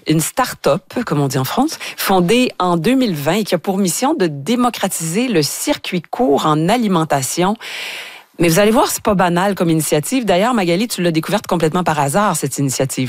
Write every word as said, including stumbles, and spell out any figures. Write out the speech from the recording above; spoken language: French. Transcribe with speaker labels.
Speaker 1: une start-up, comme on dit en France, fondée en deux mille vingt et qui a pour mission de démocratiser le circuit court en alimentation. Mais vous allez voir, c'est pas banal comme initiative. D'ailleurs, Magali, tu l'as découverte complètement par hasard, cette initiative.